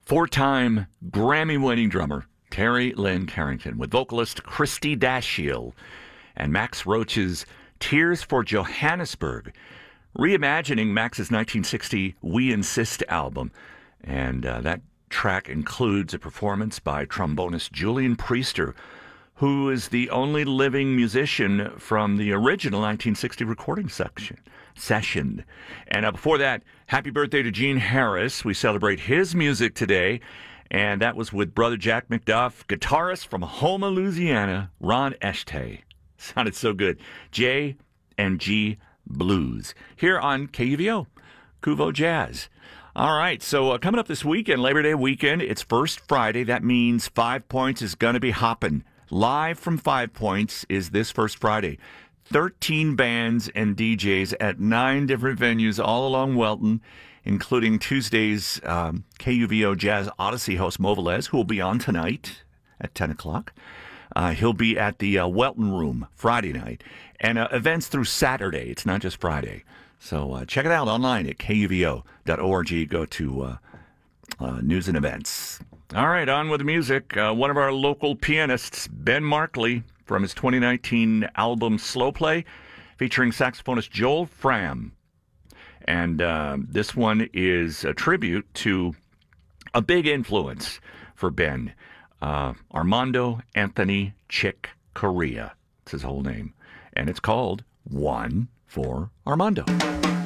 four-time Grammy-winning drummer Terry Lynn Carrington with vocalist Christy Dashiell and Max Roach's Tears for Johannesburg, reimagining Max's 1960 We Insist album. And that track includes a performance by trombonist Julian Priester, who is the only living musician from the original 1960 recording session. And before that, happy birthday to Gene Harris. We celebrate his music today. And that was with brother Jack McDuff, guitarist from Houma, Louisiana, Ron Eshtay. Sounded so good. J and G Blues here on KUVO, Kuvo Jazz. All right, so coming up this weekend, Labor Day weekend, it's First Friday. That means 5 Points is going to be hopping. Live from 5 Points is this First Friday. 13 bands and DJs at 9 different venues all along Welton, including Tuesday's KUVO Jazz Odyssey host Mo Velez, who will be on tonight at 10 o'clock. He'll be at the Welton Room Friday night. And events through Saturday. It's not just Friday. So check it out online at kuvo.org. Go to news and events. All right, on with the music. One of our local pianists, Ben Markley, from his 2019 album Slow Play, featuring saxophonist Joel Fram. And this one is a tribute to a big influence for Ben, Armando Anthony Chick Corea. It's his whole name. And it's called One for Armando.